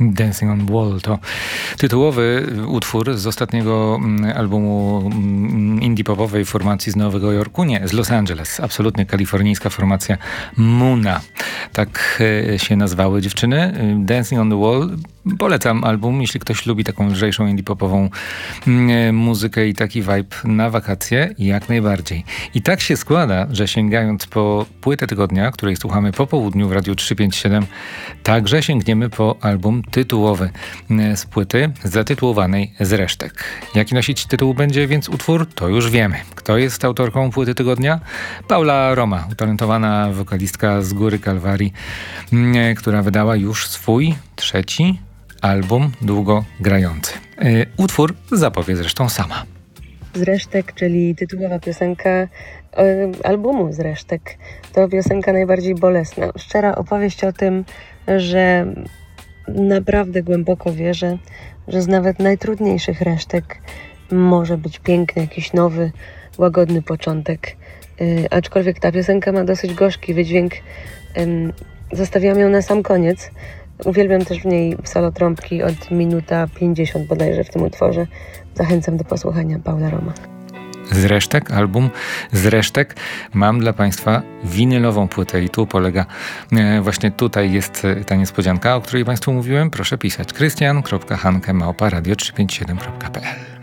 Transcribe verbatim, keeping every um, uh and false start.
Dancing on the Wall to tytułowy utwór z ostatniego albumu indie popowej formacji z Nowego Jorku, nie, z Los Angeles. Absolutnie kalifornijska formacja Muna. Tak się nazwały dziewczyny. Dancing on the Wall. Polecam album, jeśli ktoś lubi taką lżejszą indie popową muzykę i taki vibe na wakacje, jak najbardziej. I tak się składa, że sięgając po płytę tygodnia, której słuchamy po południu w Radiu trzysta pięćdziesiąt siedem, także sięgniemy po album tytułowy z płyty zatytułowanej Z resztek. Jaki nosić tytuł będzie więc utwór, to już wiemy. Kto jest autorką płyty tygodnia? Paula Roma, utalentowana wokalistka z Góry Kalwarii, która wydała już swój trzeci album długo grający. Yy, utwór zapowie zresztą sama. Z resztek, czyli tytułowa piosenka y, albumu Z resztek. To piosenka najbardziej bolesna. Szczera opowieść o tym, że naprawdę głęboko wierzę, że z nawet najtrudniejszych resztek może być piękny, jakiś nowy, łagodny początek. Y, aczkolwiek ta piosenka ma dosyć gorzki wydźwięk. Y, zostawiam ją na sam koniec. Uwielbiam też w niej solo trąbki od minuta pięćdziesiąt bodajże w tym utworze. Zachęcam do posłuchania. Paula Roma. Z resztek, album Z resztek. Mam dla Państwa winylową płytę i tu polega, e, właśnie tutaj jest ta niespodzianka, o której Państwu mówiłem. Proszę pisać krystian kropka hanke małpa radio trzysta pięćdziesiąt siedem kropka p l.